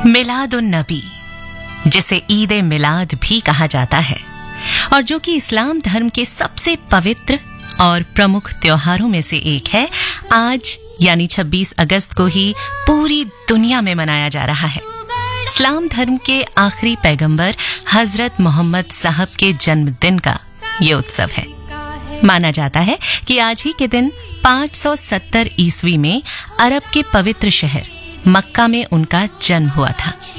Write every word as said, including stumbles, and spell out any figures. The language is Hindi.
मिलादुन नबी, जिसे ईद ए मिलाद भी कहा जाता है और जो कि इस्लाम धर्म के सबसे पवित्र और प्रमुख त्योहारों में से एक है, आज यानी छब्बीस अगस्त को ही पूरी दुनिया में मनाया जा रहा है। इस्लाम धर्म के आखिरी पैगंबर हजरत मोहम्मद साहब के जन्मदिन का ये उत्सव है। माना जाता है कि आज ही के दिन पाँच सौ सत्तर ईस्वी में अरब के पवित्र शहर मक्का में उनका जन्म हुआ था।